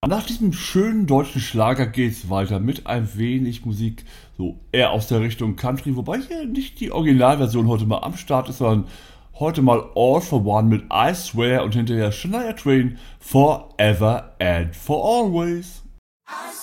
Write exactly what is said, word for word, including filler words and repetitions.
Nach diesem schönen deutschen Schlager geht's weiter mit ein wenig Musik, so eher aus der Richtung Country, wobei hier nicht die Originalversion heute mal am Start ist, sondern heute mal All for One mit I Swear und hinterher Shania Twain Forever and for Always.